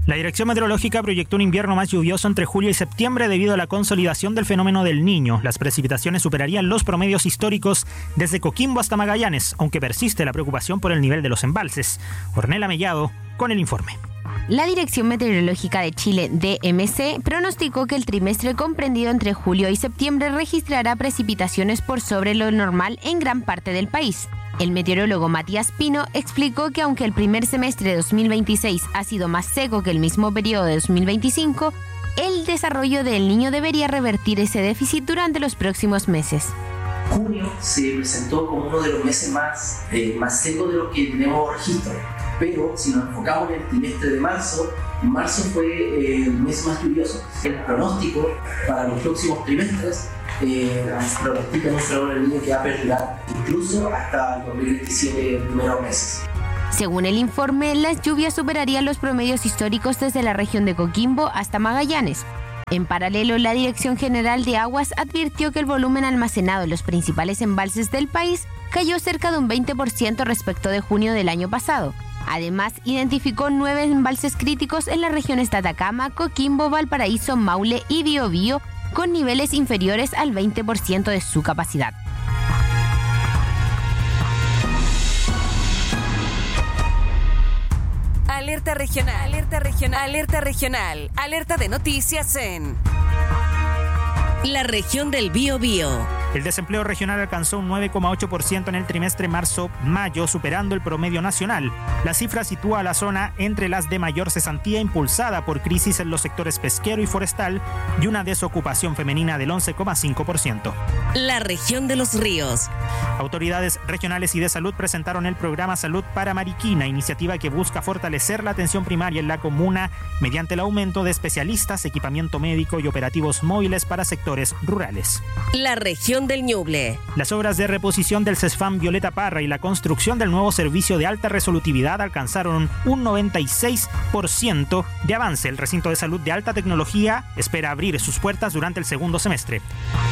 La Dirección Meteorológica proyectó un invierno más lluvioso entre julio y septiembre debido a la consolidación del fenómeno del Niño. Las precipitaciones superarían los promedios históricos desde Coquimbo hasta Magallanes, aunque persiste la preocupación por el nivel de los embalses. Ornella Mellado con el informe. La Dirección Meteorológica de Chile, DMC, pronosticó que el trimestre comprendido entre julio y septiembre registrará precipitaciones por sobre lo normal en gran parte del país. El meteorólogo Matías Pino explicó que aunque el primer semestre de 2026 ha sido más seco que el mismo periodo de 2025, el desarrollo del Niño debería revertir ese déficit durante los próximos meses. Junio se presentó como uno de los meses más secos de los que tenemos registro, pero si nos enfocamos en el trimestre de marzo fue el mes más lluvioso. El pronóstico para los próximos trimestres pronostica un fenómeno del Niño que va a perdurar incluso hasta el 2027, primeros meses. Según el informe, las lluvias superarían los promedios históricos desde la región de Coquimbo hasta Magallanes. En paralelo, la Dirección General de Aguas advirtió que el volumen almacenado en los principales embalses del país cayó cerca de un 20% respecto de junio del año pasado. Además, identificó 9 embalses críticos en las regiones de Atacama, Coquimbo, Valparaíso, Maule y Biobío, con niveles inferiores al 20% de su capacidad. Alerta regional, alerta regional, alerta regional, alerta de noticias en la región del Biobío. El desempleo regional alcanzó un 9,8% en el trimestre marzo-mayo, superando el promedio nacional. La cifra sitúa a la zona entre las de mayor cesantía, impulsada por crisis en los sectores pesquero y forestal y una desocupación femenina del 11,5%. La región de los ríos. Autoridades regionales y de salud presentaron el programa Salud para Mariquina, iniciativa que busca fortalecer la atención primaria en la comuna mediante el aumento de especialistas, equipamiento médico y operativos móviles para sectores rurales. La región del Ñuble. Las obras de reposición del CESFAM Violeta Parra y la construcción del nuevo servicio de alta resolutividad alcanzaron un 96% de avance. El recinto de salud de alta tecnología espera abrir sus puertas durante el segundo semestre.